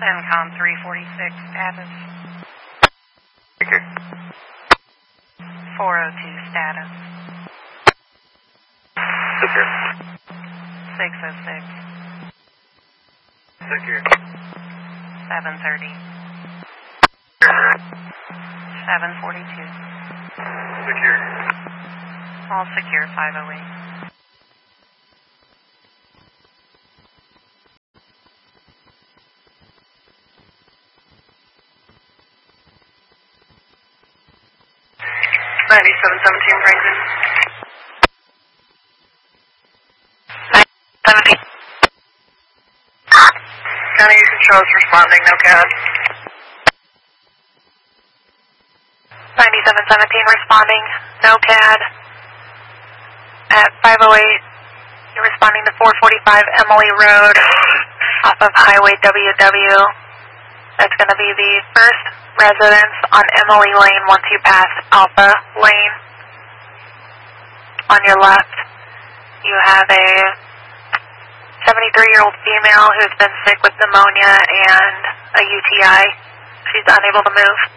CENTCOM 346 status. Speaker. 402 status. Speaker. 606. Speaker. 730. 742. Secure. All secure 508. Franklin. 17. County Controls responding, no CAD. 9717 responding, no CAD. At 508, you're responding to 445 Emily Road off of Highway WW. That's going to be the first residence on Emily Lane once you pass Alpha Lane. On your left, you have a 73-year-old female who's been sick with pneumonia and a UTI. She's unable to move.